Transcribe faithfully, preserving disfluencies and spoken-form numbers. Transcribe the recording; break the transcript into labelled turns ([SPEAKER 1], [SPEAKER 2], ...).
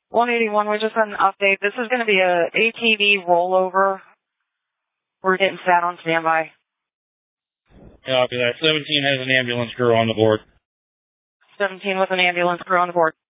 [SPEAKER 1] one eighty-one, we just had an update. This is going to be a A T V rollover. We're getting sat on standby.
[SPEAKER 2] Copy that. seventeen has an ambulance crew on the board.
[SPEAKER 1] seventeen with an ambulance crew on the board.